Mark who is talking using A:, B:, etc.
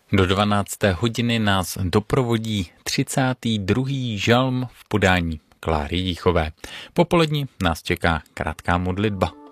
A: Do 12. hodiny nás doprovodí 32. žalm v podání Kláry Jíchové. Po poledni nás čeká krátká modlitba.